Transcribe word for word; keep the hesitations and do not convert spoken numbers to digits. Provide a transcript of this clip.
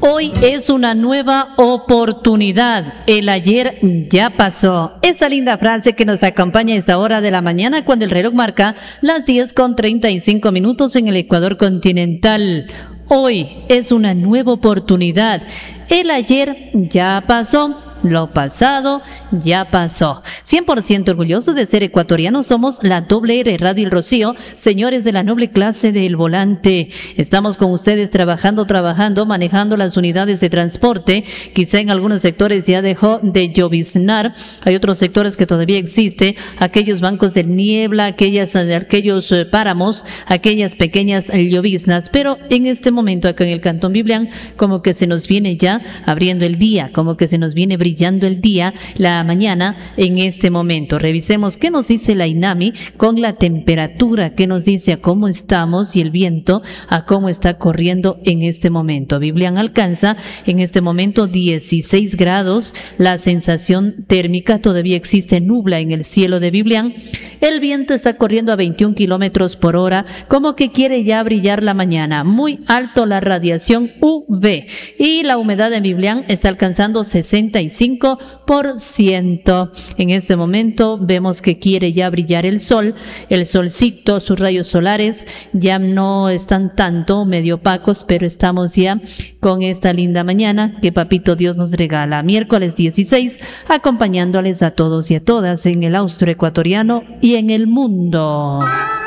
Hoy es una nueva oportunidad. El ayer ya pasó. Esta linda frase que nos acompaña a esta hora de la mañana cuando el reloj marca las diez con treinta y cinco minutos en el Ecuador continental. Hoy es una nueva oportunidad. El ayer ya pasó. Lo pasado ya pasó. cien por ciento orgullosos de ser ecuatorianos, somos la Doble R Radio El Rocío, señores de la noble clase del volante. Estamos con ustedes trabajando, trabajando, manejando las unidades de transporte. Quizá en algunos sectores ya dejó de lloviznar. Hay otros sectores que todavía existe, aquellos bancos de niebla, aquellas, aquellos eh, páramos, aquellas pequeñas eh, lloviznas. Pero en este momento acá en el Cantón Biblián, como que se nos viene ya abriendo el día, como que se nos viene brillando brillando el día, la mañana en este momento. Revisemos qué nos dice la INAMI con la temperatura, qué nos dice a cómo estamos y el viento a cómo está corriendo en este momento. Biblián alcanza en este momento dieciséis grados, la sensación térmica todavía existe nubla en el cielo de Biblián, el viento está corriendo a veintiún kilómetros por hora, como que quiere ya brillar la mañana, muy alto la radiación U V y la humedad de Biblián está alcanzando sesenta y cinco por ciento. En este momento vemos que quiere ya brillar el sol, el solcito, sus rayos solares ya no están tanto medio opacos, pero estamos ya con esta linda mañana que Papito Dios nos regala. Miércoles dieciséis, acompañándoles a todos y a todas en el austro ecuatoriano y en el mundo.